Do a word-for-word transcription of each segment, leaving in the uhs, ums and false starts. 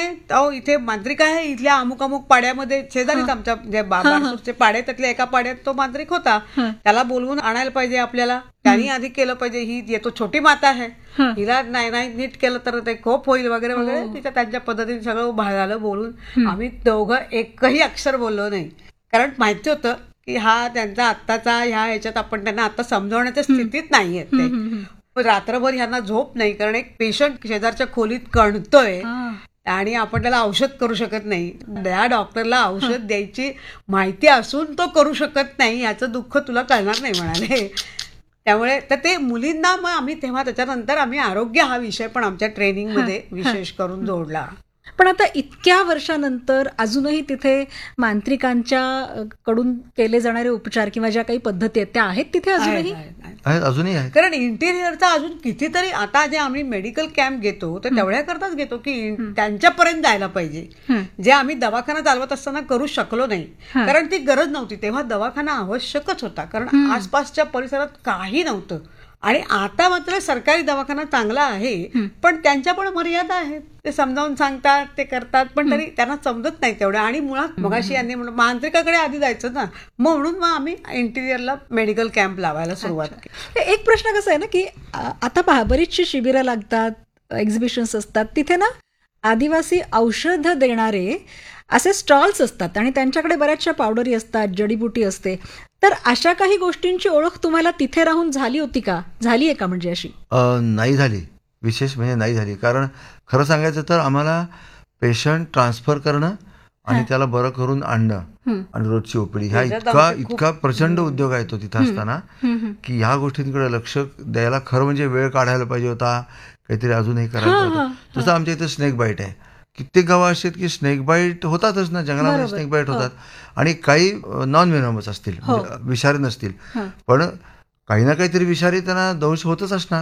अहो इथे मांत्रिक आहे, इथल्या अमुक अमुक पाड्यामध्ये शेजारीच आमच्या जे बारसूरचे पाडे त्यातल्या एका पाड्यात तो मांत्रिक होता, त्याला बोलवून आणायला पाहिजे आपल्याला, त्यांनी आधी केलं पाहिजे, ही येतो छोटी माता आहे, हिला नाही नाही नीट केलं तर ते खोप होईल वगैरे वगैरे. तिच्या त्यांच्या पद्धतीने सगळं झालं बोलून. आम्ही दोघं एकही अक्षर बोललो नाही, कारण माहिती होतं की हा त्यांचा आत्ताचा ह्या ह्याच्यात आपण त्यांना आता समजवण्याच्या स्थितीत नाहीयेत ते. रात्रभर ह्यांना झोप नाही, कारण एक पेशंट शेजारच्या खोलीत कणतोय आणि आपण त्याला औषध करू शकत नाही. त्या डॉक्टरला औषध द्यायची माहिती असून तो करू शकत नाही, याचं दुःख तुला कळणार नाही म्हणाले. त्यामुळे तर ते मुलींना मग आम्ही तेव्हा त्याच्यानंतर आम्ही आरोग्य हा विषय पण आमच्या ट्रेनिंगमध्ये विशेष करून जोडला. पण आता इतक्या वर्षानंतर अजूनही तिथे मांत्रिकांच्या कडून केले जाणारे उपचार किंवा ज्या काही पद्धती आहेत त्या आहेत तिथे अजूनही अजूनही आहे. कारण इंटिरियरचा अजून कितीतरी आता जे आम्ही मेडिकल कॅम्प घेतो तर तेवढ्या करताच घेतो की त्यांच्यापर्यंत जायला पाहिजे, जे आम्ही दवाखाना चालवत असताना करू शकलो नाही, कारण ती गरज नव्हती. तेव्हा दवाखाना आवश्यकच होता, कारण आसपासच्या परिसरात काही नव्हतं. आणि आता मात्र सरकारी दवाखाना चांगला आहे, पण त्यांच्या पण मर्यादा आहेत. ते समजावून सांगतात, ते करतात, पण तरी त्यांना समजत नाही तेवढं. आणि मुळात मगाशी यांनी म्हणून मांत्रिकाकडे आधी जायचं ना, म्हणून मग आम्ही इंटिरियरला मेडिकल कॅम्प लावायला सुरुवात केली. एक प्रश्न कसा आहे ना की आता पहा बरीचशी शिबिरं लागतात, एक्झिबिशन्स असतात, तिथे ना आदिवासी औषध देणारे असे स्टॉल्स असतात आणि त्यांच्याकडे बऱ्याचशा पावडरी असतात, जडीबुटी असते. तर अशा काही गोष्टींची ओळख तुम्हाला तिथे राहून झाली होती का? झाली आहे का म्हणजे अशी? नाही झाली, विशेष म्हणजे नाही झाली. कारण खरं सांगायचं तर आम्हाला पेशंट ट्रान्सफर करणं आणि त्याला बरं करून आणणं आणि रोजची ओपीडी ह्या इतका इतका प्रचंड उद्योग आहे तो तिथं असताना की ह्या गोष्टींकडे लक्ष द्यायला खरं म्हणजे वेळ काढायला पाहिजे होता, काहीतरी अजूनही करायला होतं. तसं आमच्या इथं स्नेक बाईट आहे, कित्येक गावं अशी आहेत की स्नेक बाईट होतातच ना, जंगलामध्ये स्नेक बाईट होतात, आणि काही नॉन व्हेनमस असतील, विषारी नसतील, पण काही ना काहीतरी विषारी त्यांना दंश होतच असणार.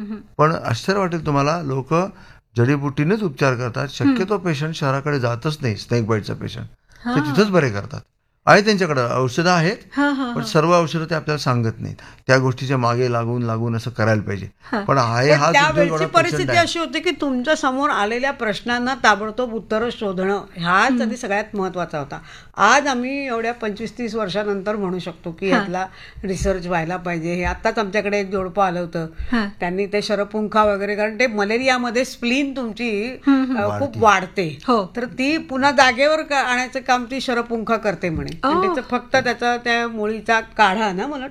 पण आश्चर्य वाटेल तुम्हाला, लोक जडीबुटीनेच उपचार करतात. शक्यतो पेशंट शहराकडे जातच नाही, स्नेक बाईटचा पेशंट ते तिथंच बरे करतात. आहे त्यांच्याकडे औषधं आहेत, पण सर्व औषधं ते आपल्याला सांगत नाहीत. त्या गोष्टीच्या मागे लागून लागून असं करायला पाहिजे. पण आहे हा त्यावेळची परिस्थिती अशी होती की तुमच्या समोर आलेल्या प्रश्नांना ताबडतोब उत्तरं शोधणं हाच आधी सगळ्यात महत्वाचा होता. आज आम्ही एवढ्या पंचवीस तीस वर्षानंतर म्हणू शकतो की यातला रिसर्च व्हायला पाहिजे. हे आताच आमच्याकडे एक जोडपं आलं होतं, त्यांनी ते शरपुंखा वगैरे, कारण ते मलेरियामध्ये स्प्लीन तुमची खूप वाढते, तर ती पुन्हा जागेवर आणायचं काम ती शरपुंखा करते म्हणे. त्याचं फक्त त्याचा त्या मुळीचा काढा ना, मला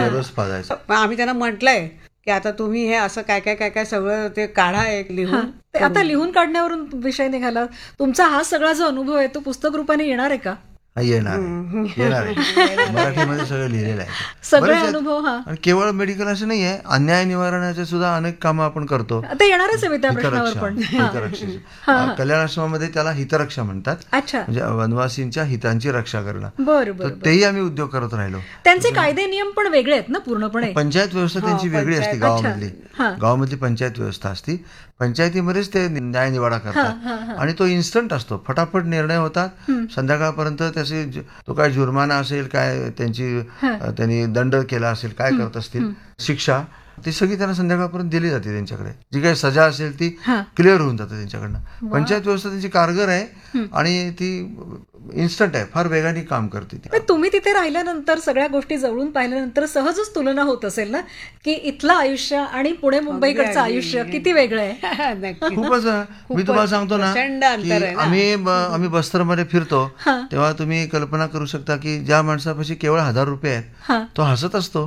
वाटतं आम्ही त्यांना म्हटलंय की आता तुम्ही हे असं काय काय काय काय सगळं ते काढा एक लिहून. आता लिहून काढण्यावरून विषय निघाला. तुमचा हा सगळा जो अनुभव आहे तो पुस्तक रूपाने येणार आहे का? येणार येणार आहे, मराठीमध्ये सगळं लिहिलेलं आहे सगळे अनुभव. हा, केवळ मेडिकल असं नाही आहे, अन्याय निवारणाचे सुद्धा अनेक कामं आपण करतो. ते येणारच आहे त्या प्रश्नावर पण. हितरक्षा, कल्याण आश्रमामध्ये त्याला हितरक्षा म्हणतात, म्हणजे वनवासींच्या हितांची रक्षा करणं. बरोबर, तेही आम्ही उद्योग करत राहिलो. त्यांचे कायदे नियम पण वेगळे आहेत ना पूर्णपणे. पंचायत व्यवस्था त्यांची वेगळी असते, गावामधली गावामधली पंचायत व्यवस्था असती. पंचायतीमध्येच ते न्याय निवाडा करतात आणि तो इन्स्टंट असतो, फटाफट निर्णय होतात. संध्याकाळपर्यंत त्याचे तो काय जुर्माना असेल, काय त्यांची त्यांनी दंड केला असेल, काय करत असतील, शिक्षा, ती सगळी त्यांना संध्याकाळपर्यंत दिली जाते. त्यांच्याकडे जी काही सजा असेल ती क्लिअर होऊन जाते त्यांच्याकडनं. पंचायत व्यवस्था त्यांची कारगर आहे आणि ती इन्स्टंट आहे, फार वेगाने काम करते. तुम्ही तिथे राहिल्यानंतर सगळ्या गोष्टी जवळून पाहिल्यानंतर सहजच तुलना होत असेल ना की इथलं आयुष्य आणि पुणे मुंबईकडचं आयुष्य किती वेगळं आहे. खूपच. मी तुम्हाला सांगतो ना की आम्ही आम्ही बस्तरमध्ये फिरतो तेव्हा तुम्ही कल्पना करू शकता की ज्या माणसापाशी केवळ हजार रुपये आहेत तो हसत असतो,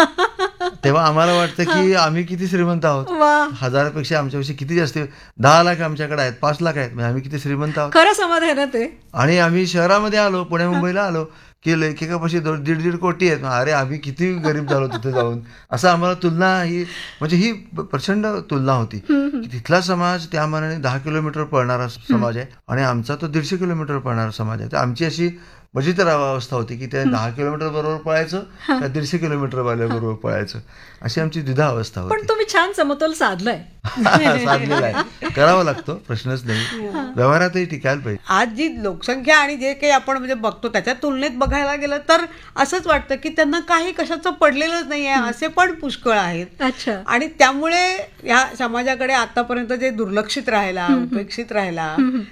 तेव्हा आम्हाला वाटतं की आम्ही किती श्रीमंत आहोत. हजारापेक्षा आमच्यापेक्षा किती जास्त, दहा लाख आमच्याकडे आहेत, पाच लाख आहेत, म्हणजे आम्ही किती श्रीमंत आहोत. खरं समाधान आहे ते. आणि आम्ही शहरामध्ये आलो, पुणे मुंबईला आलो की लेखिकापाशी दीड दीड कोटी आहेत, अरे आम्ही किती गरीब झालो तिथे जाऊन. असं आम्हाला तुलना, ही म्हणजे ही प्रचंड तुलना होती की तिथला समाज त्या मानाने दहा किलोमीटर पळणारा समाज आहे आणि आमचा तो दीडशे किलोमीटर पळणारा समाज आहे. तर आमची अशी मजेदार अवस्था होती की त्या दहा किलोमीटर बरोबर पळायचं त्या दीडशे किलोमीटर वाल्याबरोबर पळायचं, अशी आमची द्विधा अवस्था होती. पण तुम्ही छान समतोल साधलाय. साधलेला आहे, करावा लागतो, प्रश्नच नाही, व्यवहारातही टिकायला पाहिजे. आज जी लोकसंख्या आणि जे काही आपण म्हणजे बघतो त्याच्या तुलनेत बघायला गेलं तर असंच वाटतं की त्यांना काही कशाचं पडलेलंच नाही आहे, असे पण पुष्कळ आहेत. आणि त्यामुळे ह्या समाजाकडे आतापर्यंत जे दुर्लक्षित राहिला, उपेक्षित राहिला,